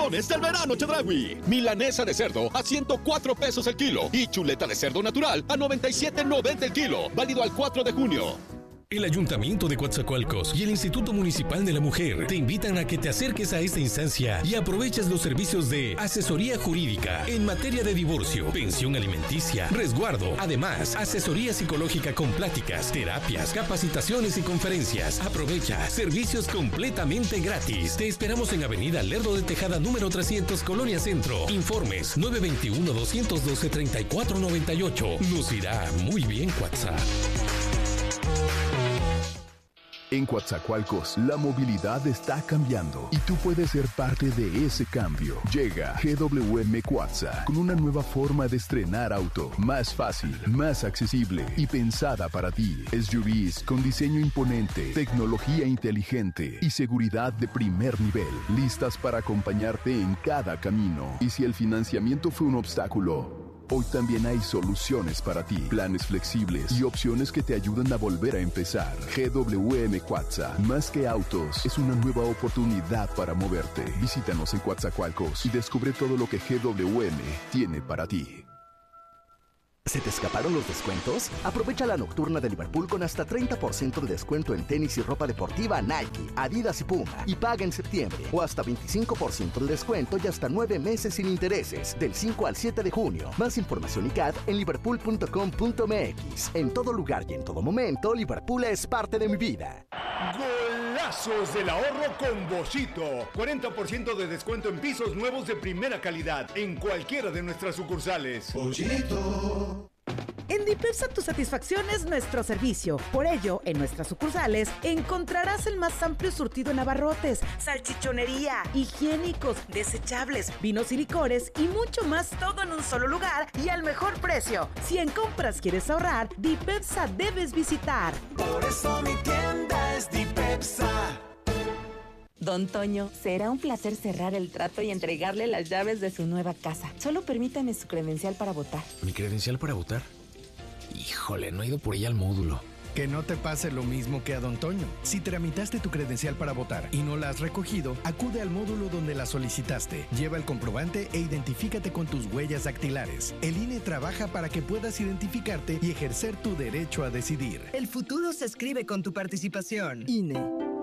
promociones del verano Chedraui. Milanesa de cerdo a 104 pesos el kilo y chuleta de cerdo natural a 97.90 el kilo. Válido al 4 de junio. El Ayuntamiento de Coatzacoalcos y el Instituto Municipal de la Mujer te invitan a que te acerques a esta instancia y aproveches los servicios de asesoría jurídica en materia de divorcio, pensión alimenticia, resguardo, además asesoría psicológica con pláticas, terapias, capacitaciones y conferencias. Aprovecha servicios completamente gratis. Te esperamos en Avenida Lerdo de Tejada número 300, Colonia Centro. Informes 921-212-3498. Nos irá muy bien, Coatza. En Coatzacoalcos, la movilidad está cambiando y tú puedes ser parte de ese cambio. Llega GWM Coatza con una nueva forma de estrenar auto, más fácil, más accesible y pensada para ti. SUVs con diseño imponente, tecnología inteligente y seguridad de primer nivel, listas para acompañarte en cada camino. Y si el financiamiento fue un obstáculo, hoy también hay soluciones para ti, planes flexibles y opciones que te ayudan a volver a empezar. GWM Coatza, más que autos, es una nueva oportunidad para moverte. Visítanos en Coatzacoalcos y descubre todo lo que GWM tiene para ti. ¿Se te escaparon los descuentos? Aprovecha la nocturna de Liverpool con hasta 30% de descuento en tenis y ropa deportiva Nike, Adidas y Puma. Y paga en septiembre. O hasta 25% de descuento y hasta 9 meses sin intereses. Del 5 al 7 de junio. Más información y CAD en liverpool.com.mx. En todo lugar y en todo momento, Liverpool es parte de mi vida. Golazos del ahorro con Boschito. 40% de descuento en pisos nuevos de primera calidad en cualquiera de nuestras sucursales. Boschito. En Dipepsa tu satisfacción es nuestro servicio. Por ello, en nuestras sucursales encontrarás el más amplio surtido en abarrotes, salchichonería, higiénicos, desechables, vinos y licores y mucho más, todo en un solo lugar y al mejor precio. Si en compras quieres ahorrar, Dipepsa debes visitar. Por eso mi tienda es Dipepsa. Don Toño, será un placer cerrar el trato y entregarle las llaves de su nueva casa. Solo permítame su credencial para votar. ¿Mi credencial para votar? Híjole, no he ido por ella al módulo. Que no te pase lo mismo que a Don Toño. Si tramitaste tu credencial para votar y no la has recogido, acude al módulo donde la solicitaste. Lleva el comprobante e identifícate con tus huellas dactilares. El INE trabaja para que puedas identificarte y ejercer tu derecho a decidir. El futuro se escribe con tu participación. INE.